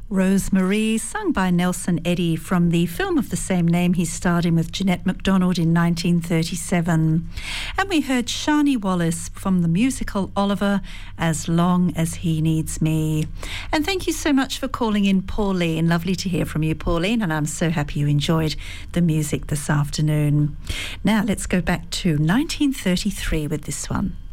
Rosemary, sung by Nelson Eddy from the film of the same name he starred in with Jeanette MacDonald in 1937. And we heard Shani Wallis from the musical Oliver, As Long As He Needs Me. And thank you so much for calling in, Pauline. Lovely to hear from you, Pauline, and I'm so happy you enjoyed the music this afternoon. Now let's go back to 1933 with this one.